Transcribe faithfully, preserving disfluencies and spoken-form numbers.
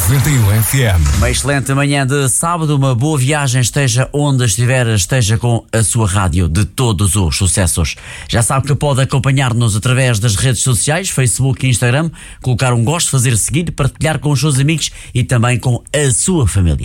noventa e um F M. Uma excelente manhã de sábado, uma boa viagem, esteja onde estiver, esteja com a sua rádio de todos os sucessos. Já sabe que pode acompanhar-nos através das redes sociais, Facebook e Instagram, colocar um gosto, fazer seguir, partilhar com os seus amigos e também com a sua família.